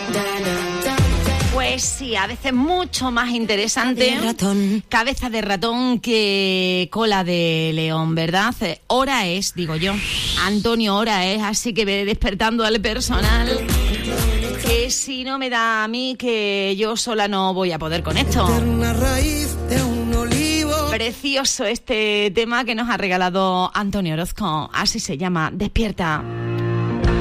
Pues sí, a veces mucho más interesante cabeza de ratón que cola de león, ¿verdad? Hora es, digo yo. Antonio, hora es, así que ve despertando al personal. Que si no me da a mí, que yo sola no voy a poder con esto. Precioso este tema que nos ha regalado Antonio Orozco. Así se llama, Despierta.